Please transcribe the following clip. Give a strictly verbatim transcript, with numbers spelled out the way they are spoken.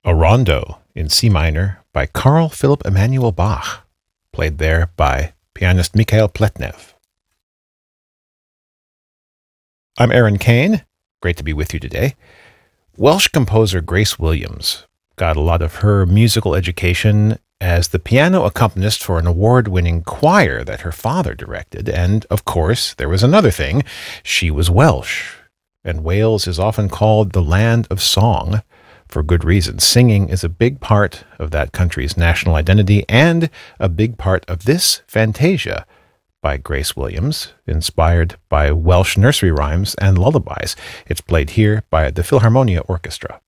A rondo in C minor by Carl Philipp Emanuel Bach, played there by pianist Mikhail Pletnev. I'm Aaron Kane. Great to be with you today. Welsh composer Grace Williams got a lot of her musical education as the piano accompanist for an award-winning choir that her father directed. And, of course, there was another thing. She was Welsh, and Wales is often called the land of song for good reason. Singing is a big part of that country's national identity and a big part of this Fantasia by Grace Williams, inspired by Welsh nursery rhymes and lullabies. It's played here by the Philharmonia Orchestra.